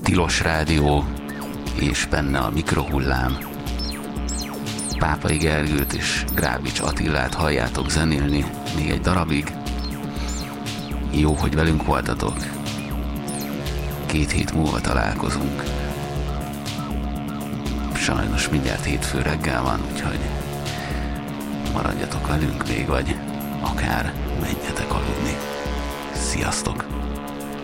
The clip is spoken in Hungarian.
Tilos Rádió, és benne a Mikrohullám. Pápai Gergőt és Grábics Attillát halljátok zenélni még egy darabig. Jó, hogy velünk voltatok. 2 hét múlva találkozunk. Sajnos mindjárt hétfő reggel van, úgyhogy maradjatok velünk még, vagy akár menjetek aludni. Sziasztok!